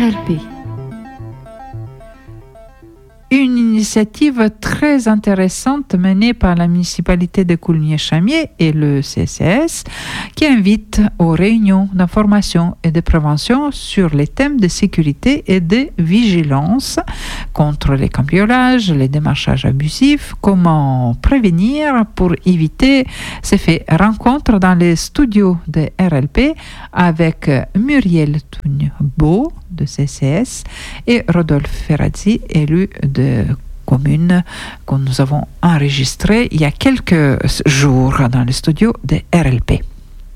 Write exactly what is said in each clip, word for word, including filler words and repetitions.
L P. Une initiative très intéressante menée par la municipalité de Coulommiers-Chamiers et le C S C S qui invite aux réunions d'information et de prévention sur les thèmes de sécurité et de vigilance contre les cambriolages, les démarchages abusifs, comment prévenir pour éviter ces faits. Rencontre dans les studios de R L P avec Muriel Tougne-Beau de C S C S et Rodolphe Ferrazzi, élu de commune que nous avons enregistré il y a quelques jours dans le studio de R L P.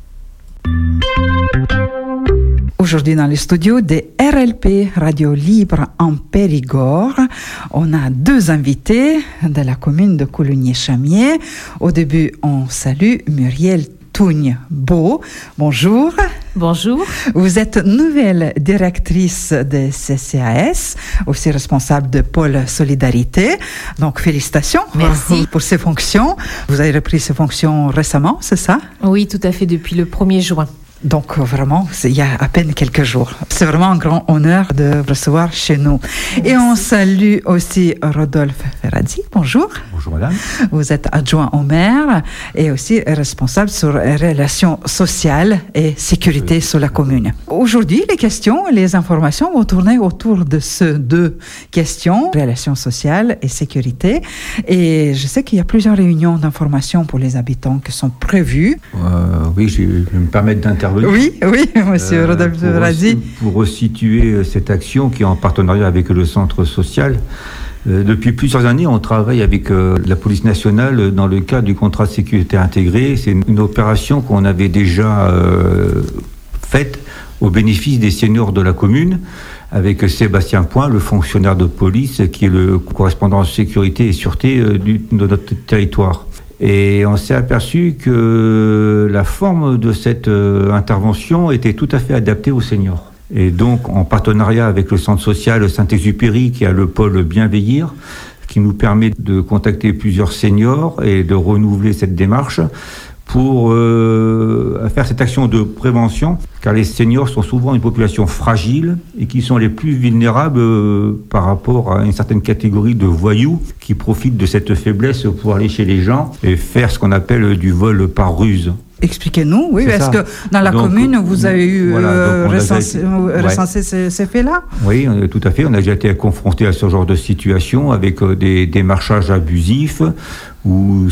Aujourd'hui dans le studio de R L P, Radio Libre en Périgord, on a deux invités de la commune de Coulommiers-Chamiers. Au début, on salue Muriel Tougne-Beau. Bonjour. Bonjour. Vous êtes nouvelle directrice de C C A S, aussi responsable de pôle Solidarité. Donc, félicitations. Merci. Pour ces fonctions. Vous avez repris ces fonctions récemment, c'est ça? Oui, tout à fait, depuis le premier juin. Donc, vraiment, c'est il y a à peine quelques jours. C'est vraiment un grand honneur de vous recevoir chez nous. Merci. Et on salue aussi Rodolphe Ferrazzi. Bonjour. Bonjour, madame. Vous êtes adjoint au maire et aussi responsable sur les relations sociales et sécurité oui. sur la commune. Aujourd'hui, les questions et les informations vont tourner autour de ces deux questions, relations sociales et sécurité. Et je sais qu'il y a plusieurs réunions d'information pour les habitants qui sont prévues. Euh, oui, je vais me permettre d'intervenir. Oui, oui, monsieur euh, Rodolphe Ferrazzi. Pour resituer cette action qui est en partenariat avec le centre social, euh, depuis plusieurs années, on travaille avec euh, la police nationale dans le cadre du contrat de sécurité intégré. C'est une, une opération qu'on avait déjà euh, faite au bénéfice des seniors de la commune, avec Sébastien Point, le fonctionnaire de police, qui est le correspondant sécurité et sûreté euh, du, de notre territoire. Et on s'est aperçu que la forme de cette euh, intervention était tout à fait adaptée aux seniors. Et donc, en partenariat avec le centre social Saint-Exupéry, qui a le pôle Bienveillir, qui nous permet de contacter plusieurs seniors et de renouveler cette démarche pour euh, faire cette action de prévention, car les seniors sont souvent une population fragile et qui sont les plus vulnérables euh, par rapport à une certaine catégorie de voyous qui profitent de cette faiblesse pour aller chez les gens et faire ce qu'on appelle du vol par ruse. Expliquez-nous, oui, est-ce que dans la donc, euh, commune, vous avez eu voilà, euh, recensé, été, ouais. recensé ces, ces faits-là? Oui, tout à fait. On a déjà été confronté à ce genre de situation avec euh, des démarchages abusifs où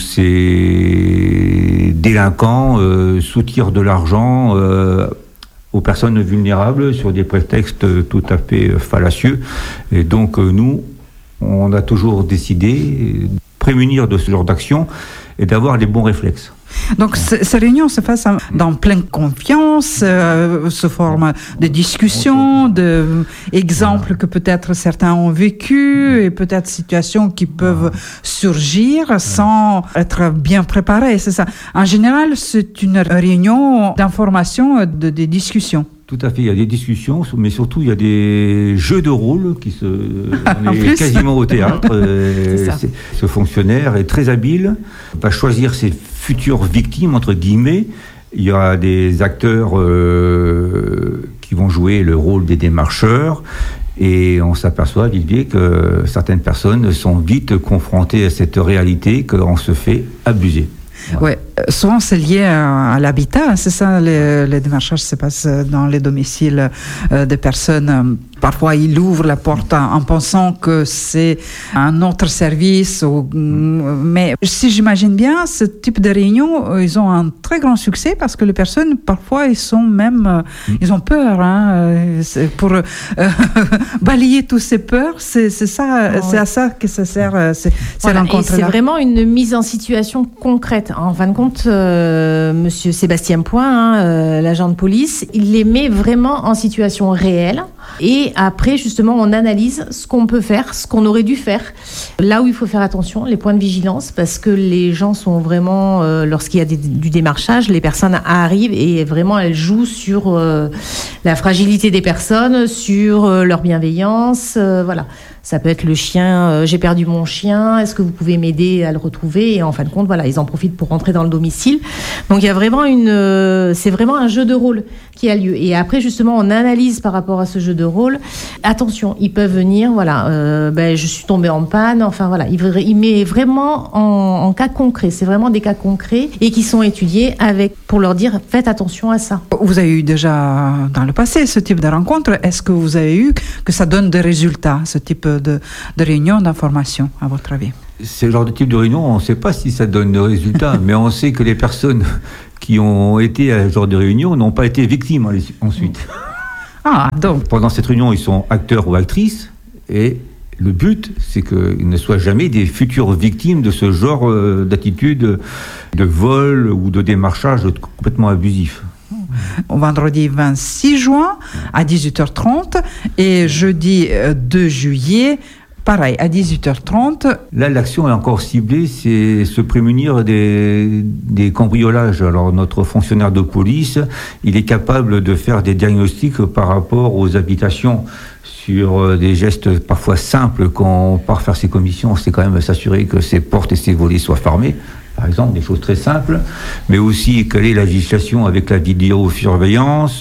ces délinquants euh, soutirent de l'argent euh, aux personnes vulnérables sur des prétextes tout à fait fallacieux. Et donc, euh, nous, on a toujours décidé de prémunir de ce genre d'action et d'avoir les bons réflexes. Donc, c- ces réunions se passent dans pleine confiance, euh, sous forme de discussions, d'exemples que peut-être certains ont vécu et peut-être situations qui peuvent surgir sans être bien préparées, c'est ça. En général, c'est une réunion d'information, de, de discussions. Tout à fait, il y a des discussions, mais surtout il y a des jeux de rôle qui se... On est quasiment au théâtre. euh, ce fonctionnaire est très habile, va choisir ses futures victimes, entre guillemets. Il y a des acteurs euh, qui vont jouer le rôle des démarcheurs. Et on s'aperçoit, Olivier, que certaines personnes sont vite confrontées à cette réalité qu'on se fait abuser. Voilà. Ouais, souvent c'est lié à, à l'habitat, c'est ça, les, les démarchages se passent dans les domiciles euh, des personnes. Parfois, ils ouvrent la porte en, en pensant que c'est un autre service. Ou, mais si j'imagine bien, ce type de réunion, ils ont un très grand succès parce que les personnes, parfois, ils sont même, mm. ils ont peur. Hein, pour euh, balayer toutes ces peurs, c'est, c'est ça, oh, c'est ouais. à ça que ça sert ces, voilà, ces rencontres-là. Et c'est vraiment une mise en situation concrète. En fin de compte, euh, Monsieur Sébastien Point, hein, euh, l'agent de police, il les met vraiment en situation réelle. Et après, justement, on analyse ce qu'on peut faire, ce qu'on aurait dû faire. Là où il faut faire attention, les points de vigilance, parce que les gens sont vraiment, euh, lorsqu'il y a des, du démarchage, les personnes arrivent et vraiment elles jouent sur euh, la fragilité des personnes, sur euh, leur bienveillance, euh, voilà. Ça peut être le chien, euh, j'ai perdu mon chien, est-ce que vous pouvez m'aider à le retrouver? Et en fin de compte, voilà, ils en profitent pour rentrer dans le domicile. Donc il y a vraiment une, euh, c'est vraiment un jeu de rôle qui a lieu. Et après, justement, on analyse par rapport à ce jeu de rôle. Attention, ils peuvent venir, voilà, euh, ben, je suis tombée en panne, enfin voilà, il, il met vraiment en, en cas concret, c'est vraiment des cas concrets et qui sont étudiés avec, pour leur dire, faites attention à ça. Vous avez eu déjà dans le passé ce type de rencontre, est-ce que vous avez eu que ça donne des résultats, ce type de, de réunion d'information, à votre avis? Ce genre de type de réunion, on ne sait pas si ça donne des résultats, mais on sait que les personnes qui ont été à ce genre de réunion n'ont pas été victimes ensuite. Ah, donc. Pendant cette réunion, ils sont acteurs ou actrices, et le but, c'est qu'ils ne soient jamais des futures victimes de ce genre euh, d'attitude de vol ou de démarchage complètement abusif. Vendredi vingt-six juin à dix-huit heures trente et jeudi deux juillet, pareil, à dix-huit heures trente. Là, l'action est encore ciblée, c'est se prémunir des, des cambriolages. Alors, notre fonctionnaire de police, il est capable de faire des diagnostics par rapport aux habitations sur des gestes parfois simples. Quand on part faire ses commissions, c'est quand même s'assurer que ses portes et ses volets soient fermés. Par exemple, des choses très simples, mais aussi quelle est la législation avec la vidéosurveillance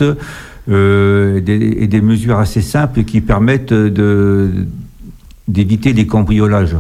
euh, des, et des mesures assez simples qui permettent de, d'éviter les cambriolages.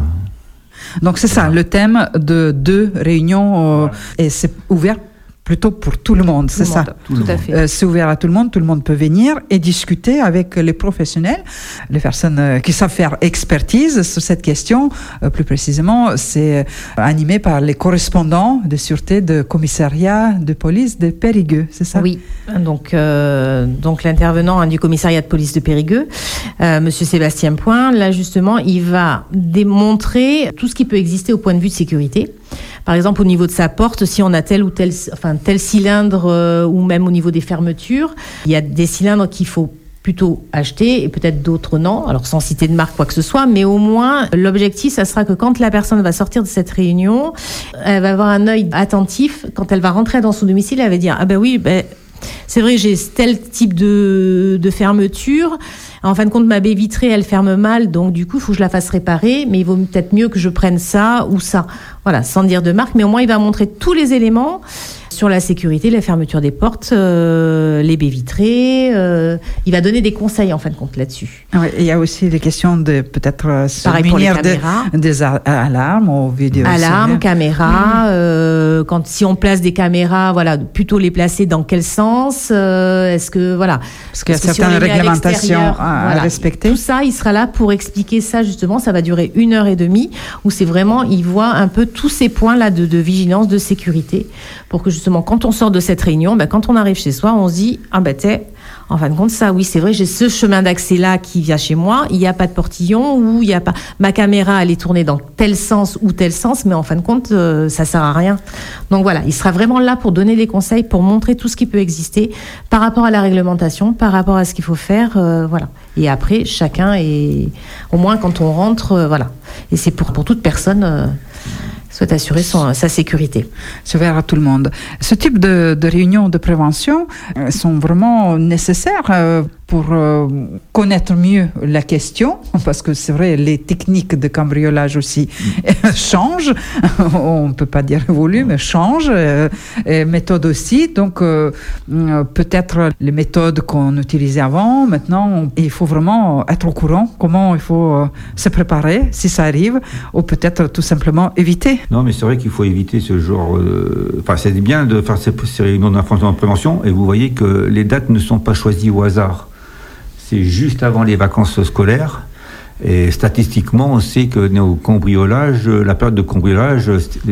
Donc c'est ça, le thème de deux réunions, euh, et c'est ouvert plutôt pour tout le monde, c'est ça. Tout, tout à fait. Euh, c'est ouvert à tout le monde, tout le monde peut venir et discuter avec les professionnels, les personnes euh, qui savent faire expertise sur cette question. Euh, plus précisément, c'est euh, animé par les correspondants de sûreté de commissariat de police de Périgueux, c'est ça? Oui, donc, euh, donc l'intervenant hein, du commissariat de police de Périgueux, euh, Monsieur Sébastien Point, là justement, il va démontrer tout ce qui peut exister au point de vue de sécurité. Par exemple, au niveau de sa porte, si on a tel ou tel, enfin, tel cylindre euh, ou même au niveau des fermetures, il y a des cylindres qu'il faut plutôt acheter et peut-être d'autres non, alors sans citer de marque quoi que ce soit, mais au moins l'objectif, ça sera que quand la personne va sortir de cette réunion, elle va avoir un œil attentif. Quand elle va rentrer dans son domicile, elle va dire « Ah ben oui, ben, c'est vrai, j'ai tel type de, de fermeture. En fin de compte, ma baie vitrée, elle ferme mal, donc du coup, il faut que je la fasse réparer, mais il vaut peut-être mieux que je prenne ça ou ça. » Voilà, sans dire de marque, mais au moins, il va montrer tous les éléments sur la sécurité, la fermeture des portes, euh, les baies vitrées. Euh, il va donner des conseils, en fin de compte, là-dessus. Ouais, il y a aussi des questions de peut-être se Pareil pour les munir caméras. De, des a- alarmes ou vidéos. Alarmes, caméras. Mmh. Euh, quand si on place des caméras, voilà, plutôt les placer dans quel sens euh, Est-ce que voilà Parce qu'il y a Parce que certaines si réglementations à, voilà, à respecter. Tout ça, il sera là pour expliquer ça justement. Ça va durer une heure et demie, où c'est vraiment, il voit un peu tous ces points là de, de vigilance, de sécurité, pour que justement, quand on sort de cette réunion, ben, quand on arrive chez soi, on se dit ah ben t'es en fin de compte, ça, oui, c'est vrai, j'ai ce chemin d'accès-là qui vient chez moi, il n'y a pas de portillon, ou il n'y a pas... Ma caméra, elle est tournée dans tel sens ou tel sens, mais en fin de compte, euh, ça ne sert à rien. Donc voilà, il sera vraiment là pour donner des conseils, pour montrer tout ce qui peut exister par rapport à la réglementation, par rapport à ce qu'il faut faire, euh, voilà. Et après, chacun est... Au moins, quand on rentre, euh, voilà. Et c'est pour, pour toute personne... Euh, souhaite assurer son, sa sécurité. C'est ouvert à tout le monde. Ce type de, de réunions de prévention euh, sont vraiment nécessaires euh, pour euh, connaître mieux la question, parce que c'est vrai, les techniques de cambriolage aussi mmh. changent, on ne peut pas dire évoluent, mais changent, euh, et méthodes aussi, donc euh, peut-être les méthodes qu'on utilisait avant, maintenant, on, il faut vraiment être au courant, comment il faut euh, se préparer si ça arrive, ou peut-être tout simplement éviter. Non, mais c'est vrai qu'il faut éviter ce genre... Euh, enfin, c'est bien de faire ces, ces réunions d'information de prévention, et vous voyez que les dates ne sont pas choisies au hasard. C'est juste avant les vacances scolaires. Et statistiquement, on sait que nos cambriolages, la période de cambriolage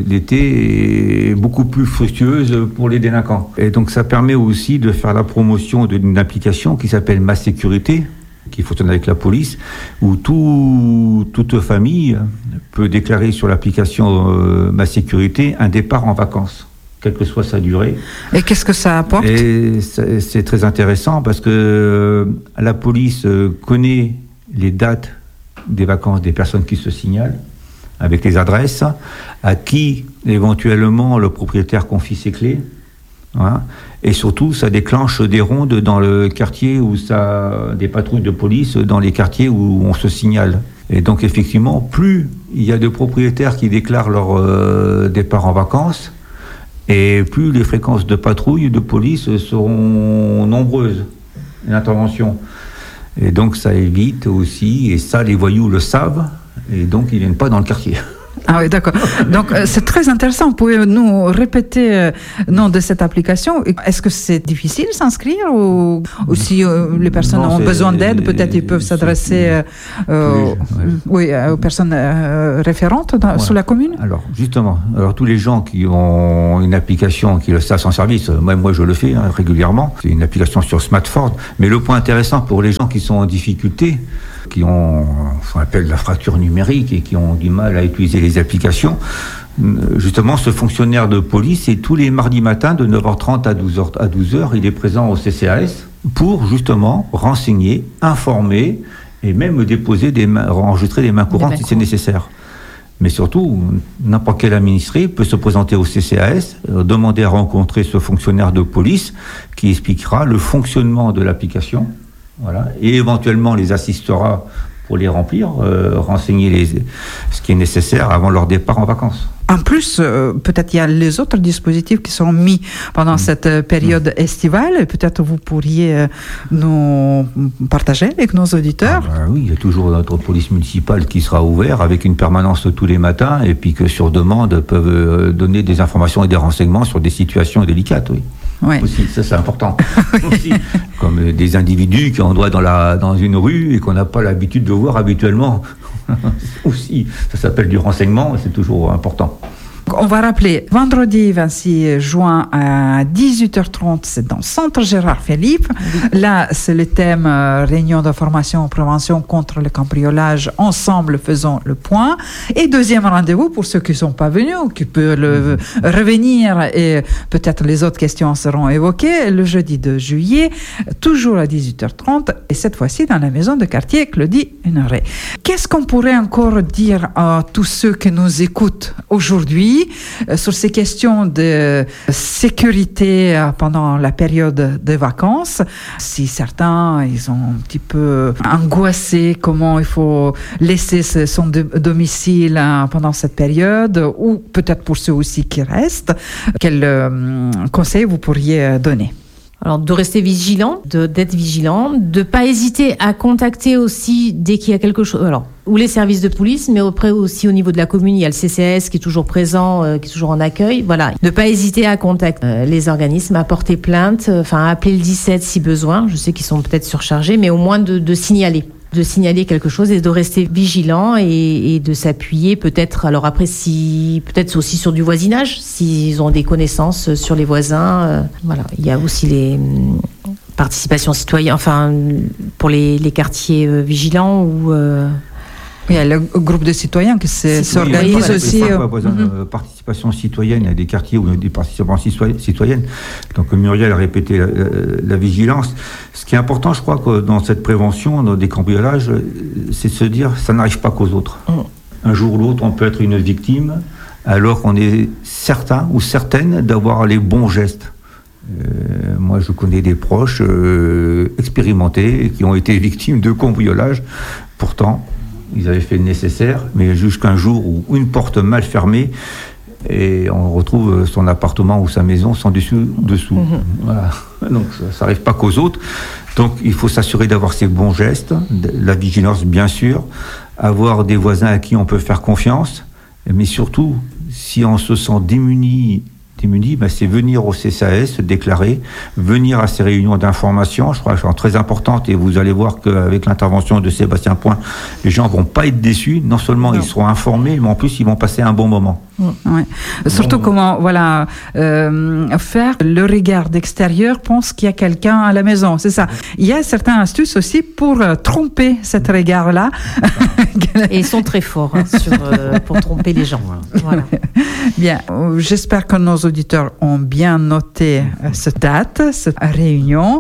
l'été est beaucoup plus fructueuse pour les délinquants. Et donc, ça permet aussi de faire la promotion d'une application qui s'appelle Ma Sécurité, qui fonctionne avec la police, où tout, toute famille peut déclarer sur l'application euh, Ma Sécurité un départ en vacances, quelle que soit sa durée. Et qu'est-ce que ça apporte ? Et c'est, c'est très intéressant parce que euh, la police euh, connaît les dates des vacances des personnes qui se signalent, avec les adresses, à qui éventuellement le propriétaire confie ses clés. Voilà. Et surtout, ça déclenche des rondes dans le quartier où ça, des patrouilles de police dans les quartiers où on se signale. Et donc effectivement, plus il y a de propriétaires qui déclarent leur euh, départ en vacances, et plus les fréquences de patrouilles de police seront nombreuses, l'intervention. Et donc ça évite aussi, et ça les voyous le savent, et donc ils ne viennent pas dans le quartier. Ah oui, d'accord. Donc, euh, c'est très intéressant. Vous pouvez nous répéter euh, le nom de cette application. Est-ce que c'est difficile de s'inscrire ou, ou si euh, les personnes non, ont besoin d'aide, peut-être ils peuvent s'adresser euh, euh, oui, aux personnes euh, référentes dans, ouais. sur la commune? Alors, justement, alors, tous les gens qui ont une application, qui le savent sans service, même moi je le fais hein, régulièrement, c'est une application sur smartphone. Mais le point intéressant pour les gens qui sont en difficulté, qui ont ce qu'on appelle la fracture numérique et qui ont du mal à utiliser les applications, justement ce fonctionnaire de police, et tous les mardis matins de neuf heures trente à douze heures, il est présent au C C A S pour justement renseigner, informer et même déposer des mains, enregistrer des mains courantes si c'est nécessaire. Mais surtout, n'importe quel administré peut se présenter au C C A S, euh, demander à rencontrer ce fonctionnaire de police qui expliquera le fonctionnement de l'application. Voilà, et éventuellement les assistera pour les remplir, euh, renseigner les, ce qui est nécessaire avant leur départ en vacances. En plus, euh, peut-être il y a les autres dispositifs qui seront mis pendant mmh. cette euh, période mmh. estivale. Peut-être vous pourriez euh, nous partager avec nos auditeurs. Ah ben oui, il y a toujours notre police municipale qui sera ouverte avec une permanence tous les matins et puis que sur demande peuvent euh, donner des informations et des renseignements sur des situations délicates. Oui. Ouais. Aussi, ça c'est important. Aussi, comme des individus qui ont droit dans, la, dans une rue et qu'on n'a pas l'habitude de voir habituellement. Aussi, ça s'appelle du renseignement et c'est toujours important. On va rappeler, vendredi vingt-six juin à dix-huit heures trente, c'est dans le centre Gérard Philippe. Oui. Là, c'est le thème euh, réunion d'information, prévention contre le cambriolage. Ensemble, faisons le point. Et deuxième rendez-vous pour ceux qui ne sont pas venus ou qui peuvent le, mmh. revenir et peut-être les autres questions seront évoquées le jeudi deux juillet, toujours à dix-huit heures trente et cette fois-ci dans la maison de quartier Claudie Huneray. Qu'est-ce qu'on pourrait encore dire à tous ceux qui nous écoutent aujourd'hui sur ces questions de sécurité pendant la période de vacances? Si certains, ils ont un petit peu angoissé comment il faut laisser son domicile pendant cette période, ou peut-être pour ceux aussi qui restent, quels conseils vous pourriez donner? Alors, de rester vigilant, de, d'être vigilant, de ne pas hésiter à contacter aussi dès qu'il y a quelque chose. Alors, ou les services de police, mais après aussi au niveau de la commune, il y a le C C A S qui est toujours présent, euh, qui est toujours en accueil. Voilà. Ne pas hésiter à contacter euh, les organismes, à porter plainte, enfin, euh, à appeler le dix-sept si besoin. Je sais qu'ils sont peut-être surchargés, mais au moins de, de signaler. de signaler quelque chose et de rester vigilant et, et de s'appuyer peut-être, alors après, si peut-être aussi sur du voisinage, s'ils ont des connaissances sur les voisins. Euh, voilà. Il y a aussi les hum, participations citoyennes, enfin, pour les, les quartiers euh, vigilants ou... Euh, il y a le groupe de citoyens qui s'organise oui, voilà, aussi. Pas, pas besoin de mm-hmm. participation citoyenne. Il y a des quartiers où il y a des participations citoyennes. Donc Muriel a répété la, la, la vigilance. Ce qui est important, je crois, que dans cette prévention dans des cambriolages, c'est de se dire ça n'arrive pas qu'aux autres. Mm. Un jour ou l'autre, on peut être une victime, alors qu'on est certain ou certaine d'avoir les bons gestes. Euh, moi, je connais des proches euh, expérimentés qui ont été victimes de cambriolage. Pourtant, ils avaient fait le nécessaire, mais jusqu'un jour où une porte mal fermée et on retrouve son appartement ou sa maison sans dessus dessous. Mmh. Voilà. Donc ça n'arrive pas qu'aux autres. Donc il faut s'assurer d'avoir ces bons gestes, la vigilance bien sûr, avoir des voisins à qui on peut faire confiance, mais surtout si on se sent démuni. démunis, ben c'est venir au C C A S, se déclarer, venir à ces réunions d'information, je crois qu'elles sont très importantes et vous allez voir qu'avec l'intervention de Sébastien Point, les gens ne vont pas être déçus, non seulement non. ils seront informés, mais en plus ils vont passer un bon moment. Ouais. Surtout bon, comment voilà, euh, faire le regard d'extérieur, pense qu'il y a quelqu'un à la maison, c'est ça. Il y a certaines astuces aussi pour euh, tromper cet regard-là. Et ils sont très forts hein, sur, euh, pour tromper les gens. Voilà. Bien, euh, j'espère que nos auditeurs ont bien noté euh, cette date, cette réunion.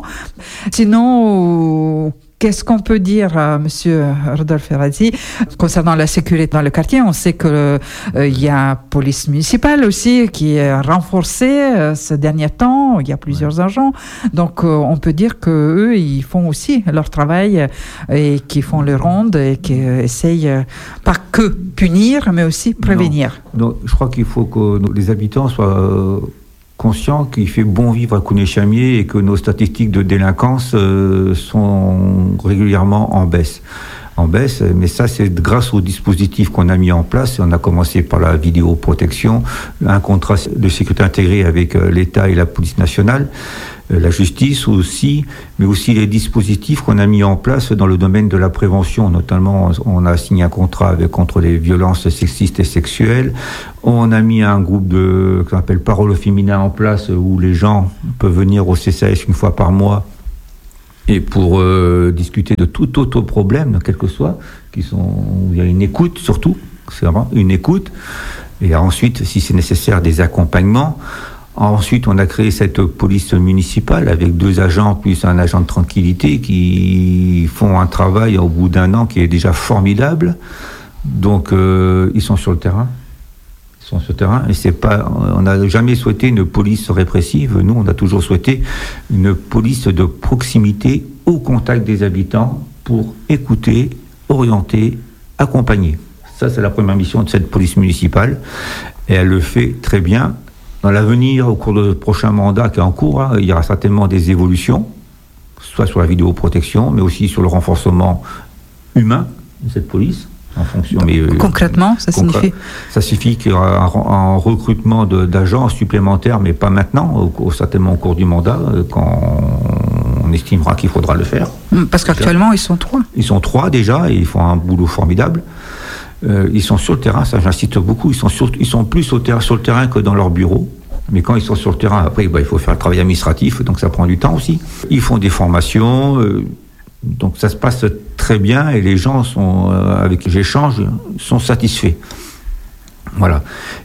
Sinon, euh, qu'est-ce qu'on peut dire, euh, Monsieur Rodolphe Ferrazzi, concernant la sécurité dans le quartier? On sait qu'il euh, y a la police municipale aussi qui est renforcée euh, ces derniers temps. Il y a plusieurs ouais. agents. Donc, euh, on peut dire qu'eux, ils font aussi leur travail et qu'ils font le ronde et qu'ils essayent euh, pas que punir, mais aussi prévenir. Non. Donc, je crois qu'il faut que les habitants soient... Euh, conscient qu'il fait bon vivre à Coulnier-Chamiers et que nos statistiques de délinquance euh, sont régulièrement en baisse. En baisse, mais ça c'est grâce au dispositif qu'on a mis en place. On a commencé par la vidéoprotection, un contrat de sécurité intégré avec l'État et la police nationale, la justice aussi, mais aussi les dispositifs qu'on a mis en place dans le domaine de la prévention. Notamment, on a signé un contrat avec, contre les violences sexistes et sexuelles. On a mis un groupe de, qu'on appelle Parole au féminin en place, où les gens peuvent venir au C C A S une fois par mois et pour euh, discuter de tout autre problème, quel que soit, qui sont, où il y a une écoute surtout, c'est vraiment une écoute, et ensuite, si c'est nécessaire, des accompagnements. Ensuite, on a créé cette police municipale avec deux agents plus un agent de tranquillité qui font un travail au bout d'un an qui est déjà formidable. Donc, euh, ils sont sur le terrain. Ils sont sur le terrain et c'est pas. On n'a jamais souhaité une police répressive. Nous, on a toujours souhaité une police de proximité au contact des habitants pour écouter, orienter, accompagner. Ça, c'est la première mission de cette police municipale et elle le fait très bien. Dans l'avenir, au cours du prochain mandat qui est en cours, hein, il y aura certainement des évolutions, soit sur la vidéoprotection, mais aussi sur le renforcement humain de cette police. En fonction, mais, euh, concrètement, ça concrè- signifie Ça signifie qu'il y aura un, un recrutement de, d'agents supplémentaires, mais pas maintenant, au, certainement au cours du mandat, quand on estimera qu'il faudra le faire. Parce qu'actuellement, ils sont trois. Ils sont trois déjà, et ils font un boulot formidable. Euh, ils sont sur le terrain, ça j'insiste beaucoup, ils sont, sur, ils sont plus au ter- sur le terrain que dans leur bureau. Mais quand ils sont sur le terrain, après, bah, il faut faire le travail administratif, donc ça prend du temps aussi. Ils font des formations, euh, donc ça se passe très bien et les gens sont, euh, avec qui j'échange sont satisfaits. Voilà.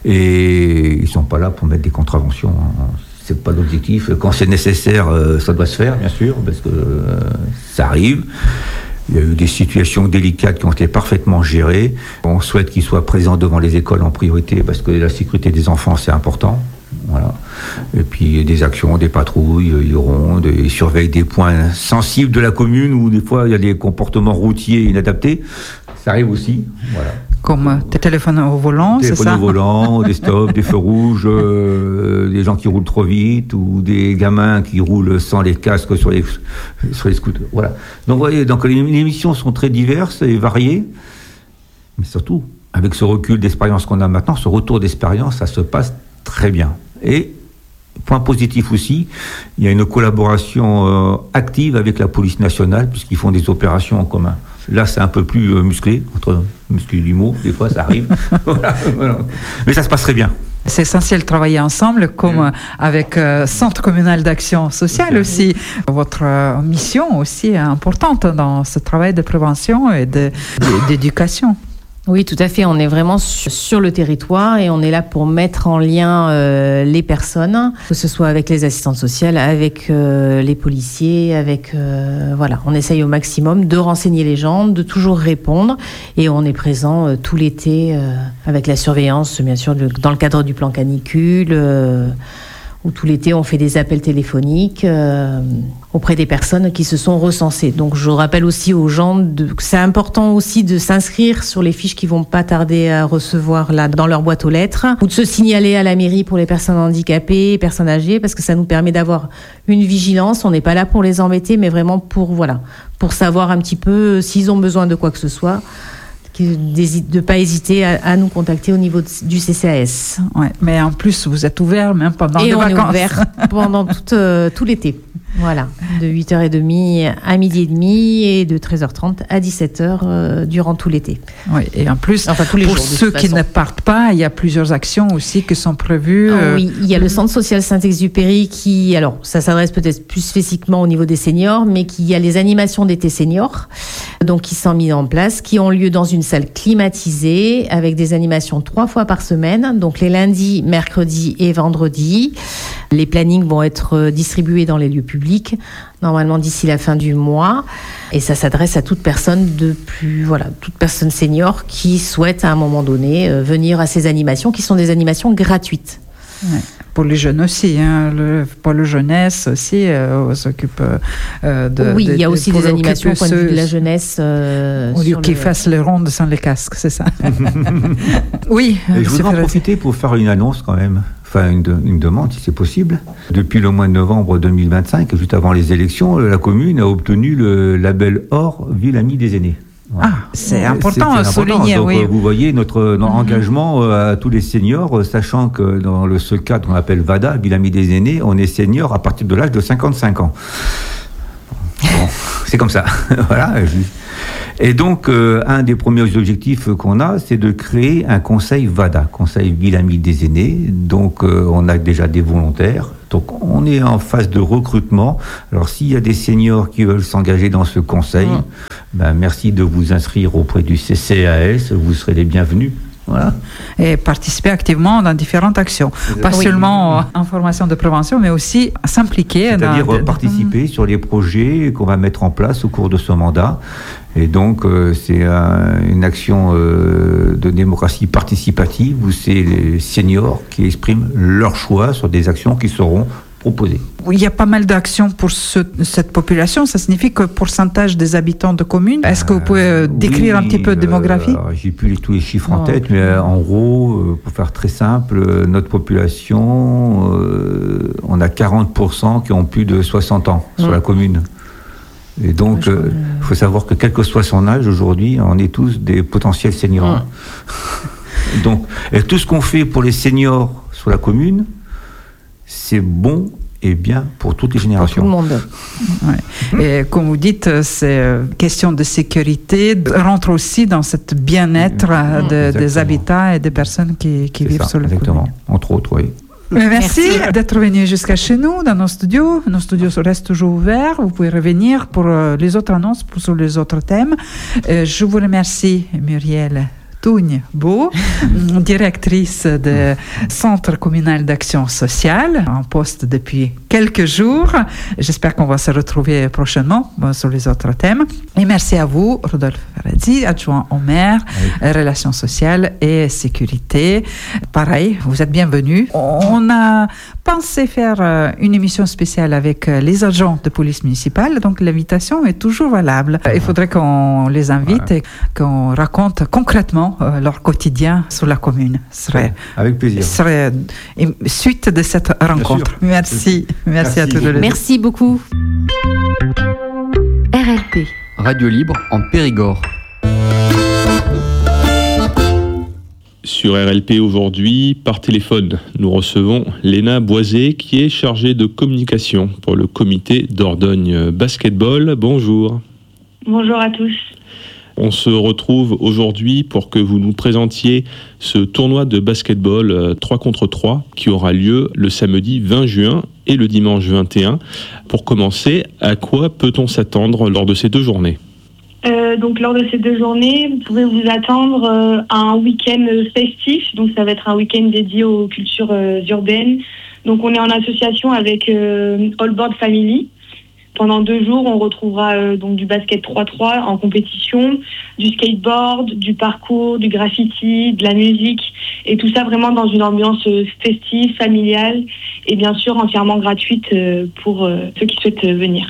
Et ils ne sont pas là pour mettre des contraventions. Hein. Ce n'est pas l'objectif. Quand c'est nécessaire, euh, ça doit se faire, bien sûr, parce que euh, ça arrive. Il y a eu des situations délicates qui ont été parfaitement gérées. On souhaite qu'ils soient présents devant les écoles en priorité parce que la sécurité des enfants, c'est important. Voilà. Et puis des actions, des patrouilles, ils auront des, ils surveillent des points sensibles de la commune où des fois il y a des comportements routiers inadaptés. Ça arrive aussi. Voilà. Comme des téléphones au volant, des c'est ça? Des téléphones au volant, des stops, des feux rouges, euh, des gens qui roulent trop vite ou des gamins qui roulent sans les casques sur les, sur les scooters. Voilà. Donc, vous voyez, donc les, les missions sont très diverses et variées, mais surtout, avec ce recul d'expérience qu'on a maintenant, ce retour d'expérience, ça se passe très bien. Et, point positif aussi, il y a une collaboration euh, active avec la police nationale, puisqu'ils font des opérations en commun. Là, c'est un peu plus euh, musclé, entre musclé et l'humour, des fois, ça arrive. Voilà, voilà. Mais ça se passe très bien. C'est essentiel de travailler ensemble, comme mmh. avec euh, Centre communal d'action sociale mmh. aussi. Votre euh, mission aussi est importante dans ce travail de prévention et de, de, d'éducation. Oui, tout à fait. On est vraiment sur, sur le territoire et on est là pour mettre en lien euh, les personnes, que ce soit avec les assistantes sociales, avec euh, les policiers, avec euh, voilà. On essaye au maximum de renseigner les gens, de toujours répondre et on est présent euh, tout l'été euh, avec la surveillance, bien sûr, de, dans le cadre du plan canicule. Euh, où tout l'été on fait des appels téléphoniques euh, auprès des personnes qui se sont recensées. Donc je rappelle aussi aux gens de, que c'est important aussi de s'inscrire sur les fiches qui vont pas tarder à recevoir là dans leur boîte aux lettres, ou de se signaler à la mairie pour les personnes handicapées, personnes âgées, parce que ça nous permet d'avoir une vigilance. On n'est pas là pour les embêter, mais vraiment pour voilà, pour savoir un petit peu s'ils ont besoin de quoi que ce soit. De ne pas hésiter à, à nous contacter au niveau de, du C C A S. Ouais, mais en plus, vous êtes ouvert même pendant et les vacances. Et on est ouvert pendant tout, euh, tout l'été. Voilà, de huit heures trente à midi et demi et de treize heures trente à dix-sept heures euh, durant tout l'été. Oui, et en plus, enfin, tous les pour jours, ceux qui ne partent pas, il y a plusieurs actions aussi qui sont prévues. Euh... Oui, il y a le Centre social Saint-Exupéry qui, alors ça s'adresse peut-être plus spécifiquement au niveau des seniors, mais qui y a les animations d'été seniors, donc qui sont mises en place, qui ont lieu dans une salle climatisée avec des animations trois fois par semaine, donc les lundis, mercredis et vendredis. Les plannings vont être distribués dans les lieux publics, normalement d'ici la fin du mois. Et ça s'adresse à toute personne de plus, voilà, toute personne senior qui souhaite à un moment donné euh, venir à ces animations, qui sont des animations gratuites. Ouais. Pour les jeunes aussi, hein, le, pour la jeunesse aussi, euh, on s'occupe euh, de... Oui, de, il y a aussi des animations au point de vue de la ce... jeunesse. Euh, au lieu qu'ils le... fassent les rondes sans les casques, c'est ça. Oui. Et je voudrais en profiter pour faire une annonce quand même. enfin une, de, une demande si c'est possible. Depuis le mois de novembre deux mille vingt-cinq, juste avant les élections, la commune a obtenu le label Or Ville Amie des Aînés. Voilà. Ah, c'est important à souligner. Donc, oui. Vous voyez notre, notre mmh. engagement à tous les seniors, sachant que dans le, ce cadre qu'on appelle VADA, Ville Amie des Aînés, on est senior à partir de l'âge de cinquante-cinq ans. Bon, c'est comme ça. Voilà. Et donc, euh, un des premiers objectifs qu'on a, c'est de créer un conseil VADA, Conseil Ville Amie des Aînés. Donc, euh, on a déjà des volontaires. Donc, on est en phase de recrutement. Alors, s'il y a des seniors qui veulent s'engager dans ce conseil, mmh. ben, merci de vous inscrire auprès du C C A S. Vous serez les bienvenus. Voilà. Et participer activement dans différentes actions. Pas oui. seulement en formation de prévention, mais aussi s'impliquer. C'est-à-dire dans... participer sur les projets qu'on va mettre en place au cours de ce mandat. Et donc, euh, c'est un, une action euh, de démocratie participative où c'est les seniors qui expriment leur choix sur des actions qui seront proposées. Il y a pas mal d'actions pour ce, cette population. Ça signifie que pourcentage des habitants de communes. Est-ce que vous pouvez euh, décrire oui, un petit peu de démographie ? euh, J'ai plus les, tous les chiffres en oh, tête, mais euh, en gros, euh, pour faire très simple, euh, notre population, euh, on a quarante pour cent qui ont plus de soixante ans mmh. sur la commune. Et donc, il euh, faut savoir que quel que soit son âge, aujourd'hui, on est tous des potentiels seniors. Mmh. Donc, et tout ce qu'on fait pour les seniors sur la commune, c'est bon et bien pour toutes les générations. Pour tout le monde. Ouais. Et comme vous dites, c'est question de sécurité rentre aussi dans cette bien-être de, des habitats et des personnes qui, qui vivent ça, sur la exactement. commune. Entre autres, oui. Merci, Merci d'être venu jusqu'à chez nous, dans nos studios. Nos studios restent toujours ouverts. Vous pouvez revenir pour les autres annonces, pour sur les autres thèmes. Je vous remercie, Muriel Tougne-Beau, directrice du Centre communal d'action sociale, en poste depuis quelques jours. J'espère qu'on va se retrouver prochainement sur les autres thèmes. Et merci à vous, Rodolphe Ferrazzi, adjoint au maire, oui. Relations sociales et sécurité. Pareil, vous êtes bienvenus. On a pensé faire une émission spéciale avec les agents de police municipale, donc l'invitation est toujours valable. Il faudrait qu'on les invite ouais. et qu'on raconte concrètement Euh, leur quotidien sur la commune. Serait, Avec plaisir. Serait une suite de cette rencontre. Merci. Merci. Merci à tous les deux. Merci beaucoup. R L P. Radio libre en Périgord. Sur R L P aujourd'hui, par téléphone, nous recevons Léna Boisé qui est chargée de communication pour le comité Dordogne Basketball. Bonjour. Bonjour à tous. On se retrouve aujourd'hui pour que vous nous présentiez ce tournoi de basketball trois contre trois qui aura lieu le samedi vingt juin et le dimanche vingt et un. Pour commencer, à quoi peut-on s'attendre lors de ces deux journées ? euh, Donc lors de ces deux journées, vous pouvez vous attendre euh, à un week-end festif. Donc ça va être un week-end dédié aux cultures euh, urbaines. Donc on est en association avec euh, All Board Family. Pendant deux jours, on retrouvera euh, donc du basket trois trois en compétition, du skateboard, du parcours, du graffiti, de la musique, et tout ça vraiment dans une ambiance festive, familiale, et bien sûr entièrement gratuite euh, pour euh, ceux qui souhaitent euh, venir.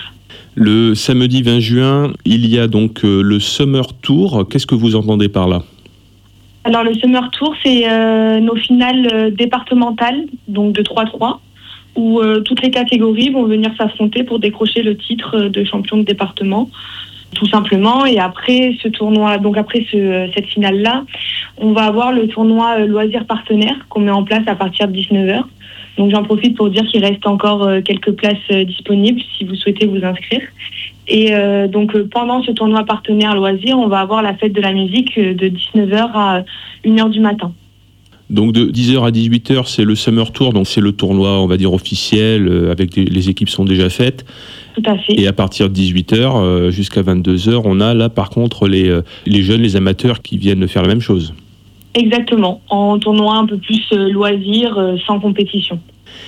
Le samedi vingt juin, il y a donc euh, le Summer Tour. Qu'est-ce que vous entendez par là ? Alors le Summer Tour, c'est euh, nos finales euh, départementales, donc de trois trois. Où euh, toutes les catégories vont venir s'affronter pour décrocher le titre de champion de département, tout simplement. Et après ce tournoi, donc après ce, cette finale-là, on va avoir le tournoi euh, loisirs partenaires qu'on met en place à partir de dix-neuf heures. Donc j'en profite pour dire qu'il reste encore euh, quelques places euh, disponibles si vous souhaitez vous inscrire. Et euh, donc euh, pendant ce tournoi partenaire loisirs, on va avoir la fête de la musique euh, de dix-neuf heures à une heure du matin. Donc de dix heures à dix-huit heures, c'est le Summer Tour, donc c'est le tournoi, on va dire, officiel, euh, avec des, les équipes sont déjà faites. Tout à fait. Et à partir de dix-huit heures euh, jusqu'à vingt-deux heures, on a là par contre les, euh, les jeunes, les amateurs qui viennent faire la même chose. Exactement, en tournoi un peu plus euh, loisir, euh, sans compétition.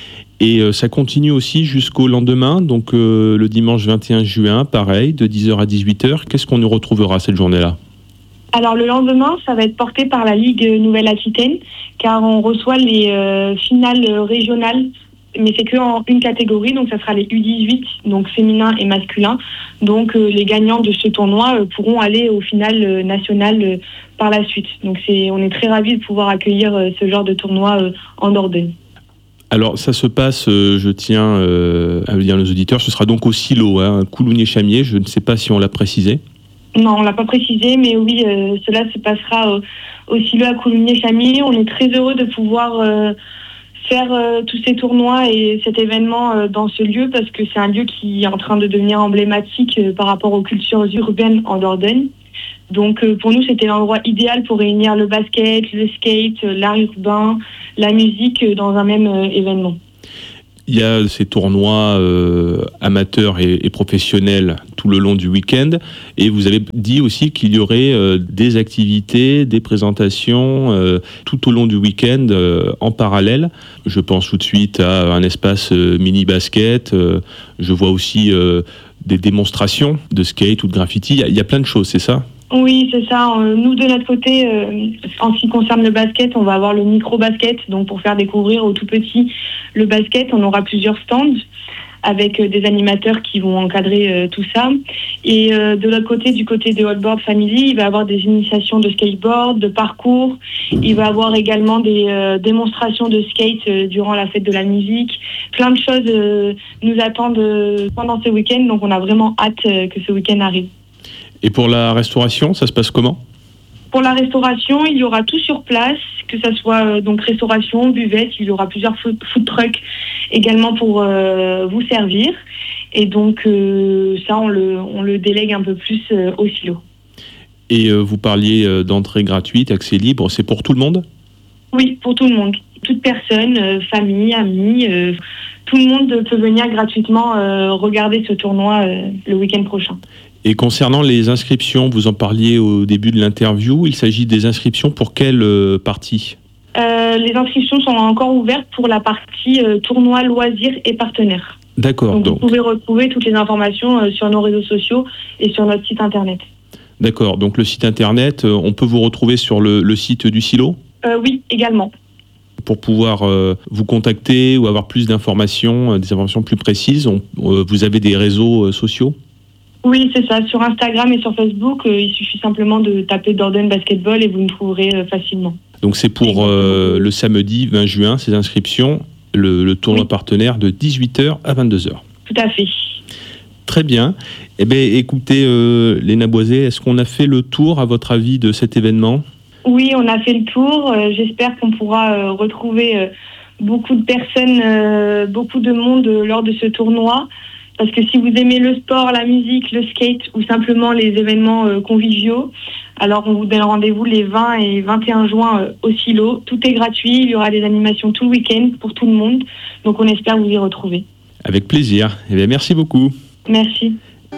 Et euh, ça continue aussi jusqu'au lendemain, donc euh, le dimanche vingt et un juin, pareil, de dix heures à dix-huit heures. Qu'est-ce qu'on nous retrouvera cette journée-là ? Alors le lendemain, ça va être porté par la Ligue Nouvelle-Aquitaine, car on reçoit les euh, finales régionales, mais c'est qu'en une catégorie, donc ça sera les U dix-huit, donc féminin et masculin. Donc euh, les gagnants de ce tournoi euh, pourront aller aux finales euh, nationales euh, par la suite. Donc c'est, on est très ravis de pouvoir accueillir euh, ce genre de tournoi euh, en Dordogne. Alors ça se passe, euh, je tiens euh, à le dire à nos auditeurs, ce sera donc au silo, hein, Coulommiers-Chamiers, je ne sais pas si on l'a précisé. Non, on l'a pas précisé, mais oui, euh, cela se passera au, au silo à Coulommiers-Chamiers. On est très heureux de pouvoir euh, faire euh, tous ces tournois et cet événement euh, dans ce lieu, parce que c'est un lieu qui est en train de devenir emblématique euh, par rapport aux cultures urbaines en Dordogne. Donc euh, pour nous, c'était l'endroit idéal pour réunir le basket, le skate, euh, l'art urbain, la musique euh, dans un même euh, événement. Il y a ces tournois euh, amateurs et, et professionnels tout le long du week-end. Et vous avez dit aussi qu'il y aurait euh, des activités, des présentations euh, tout au long du week-end euh, en parallèle. Je pense tout de suite à un espace euh, mini-basket. Euh, je vois aussi euh, des démonstrations de skate ou de graffiti. Il y a, il y a plein de choses, c'est ça ? Oui, c'est ça. Nous, de notre côté, euh, en ce qui concerne le basket, on va avoir le micro-basket. Donc, pour faire découvrir aux tout petits le basket, on aura plusieurs stands avec euh, des animateurs qui vont encadrer euh, tout ça. Et euh, de l'autre côté, du côté de Hotboard Family, il va y avoir des initiations de skateboard, de parcours. Il va y avoir également des euh, démonstrations de skate euh, durant la fête de la musique. Plein de choses euh, nous attendent euh, pendant ce week-end. Donc, on a vraiment hâte euh, que ce week-end arrive. Et pour la restauration, ça se passe comment ? Pour la restauration, il y aura tout sur place, que ce soit euh, donc restauration, buvette, il y aura plusieurs food, food trucks également pour euh, vous servir. Et donc euh, ça, on le, on le délègue un peu plus euh, au silo. Et euh, vous parliez euh, d'entrée gratuite, accès libre, c'est pour tout le monde ? Oui, pour tout le monde. Toute personne, euh, famille, amis, euh, tout le monde peut venir gratuitement euh, regarder ce tournoi euh, le week-end prochain. Et concernant les inscriptions, vous en parliez au début de l'interview, il s'agit des inscriptions pour quelle euh, partie ? euh, Les inscriptions sont encore ouvertes pour la partie euh, tournoi, loisirs et partenaires. D'accord. Donc, donc vous pouvez retrouver toutes les informations euh, sur nos réseaux sociaux et sur notre site internet. D'accord, donc le site internet, euh, on peut vous retrouver sur le, le site du silo ? euh, Oui, également. Pour pouvoir euh, vous contacter ou avoir plus d'informations, euh, des informations plus précises, on, euh, vous avez des réseaux euh, sociaux ? Oui, c'est ça. Sur Instagram et sur Facebook, euh, il suffit simplement de taper Dordogne Basketball et vous nous trouverez euh, facilement. Donc c'est pour euh, le samedi vingt juin, ces inscriptions, le, le tournoi oui. partenaire de dix-huit heures à vingt-deux heures. Tout à fait. Très bien. Eh bien, écoutez, euh, Léna Boisé, est-ce qu'on a fait le tour, à votre avis, de cet événement ? Oui, on a fait le tour. Euh, j'espère qu'on pourra euh, retrouver euh, beaucoup de personnes, euh, beaucoup de monde euh, lors de ce tournoi. Parce que si vous aimez le sport, la musique, le skate ou simplement les événements euh, conviviaux, alors on vous donne rendez-vous les vingt et vingt et un juin euh, au silo. Tout est gratuit, il y aura des animations tout le week-end pour tout le monde. Donc on espère vous y retrouver. Avec plaisir. Eh bien, merci beaucoup. Merci.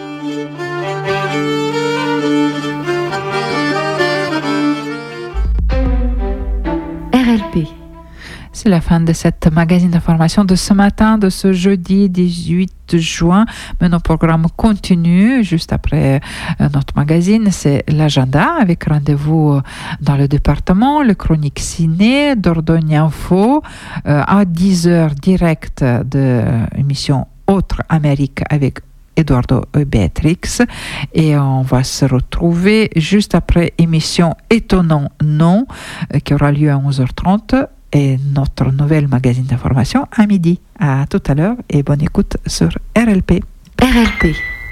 R L P. C'est la fin de cette magazine d'information de ce matin, de ce jeudi dix-huit juin. Mais nos programmes continuent juste après notre magazine. C'est l'agenda avec rendez-vous dans le département, le chronique ciné, Dordogne Info, euh, à dix heures direct de l'émission Autre Amérique avec Eduardo Beatrix, et on va se retrouver juste après émission Étonnant Non euh, qui aura lieu à onze heures trente. Et notre nouvelle magazine d'information à midi. À tout à l'heure et bonne écoute sur R L P. R L P.